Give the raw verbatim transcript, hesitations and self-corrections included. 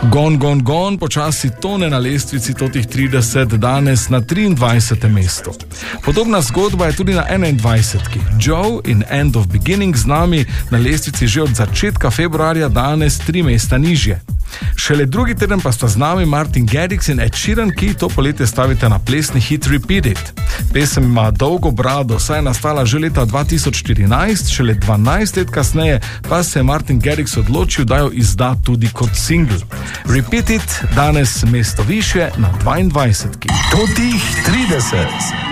Gone, gone, gone počasi tone na lestvici totih trideset, danes na triindvajsetem mestu. Podobna zgodba je tudi na enaindvajsetki. Joe in End of Beginning z nami na lestvici že od začetka februarja, danes tri mesta nižje. Šele drugi teden pa sta z nami Martin Garrix in Ed Sheeran, ki to poletje stavite na plesni hit Repeat It. Pesem ima dolgo brado, saj je nastala že leta dva tisoč štirinajst, šele dvanajst let kasneje pa se je Martin Garrix odločil, da jo izda tudi kot single. Repeat It danes mesto višje na dvaindvajsetki. Totih trideset.